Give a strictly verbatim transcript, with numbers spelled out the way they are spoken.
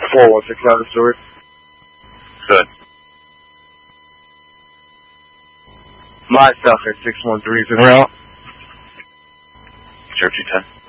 four one six out of Stewart. Good. My Stalker six one three is en route. zero two ten.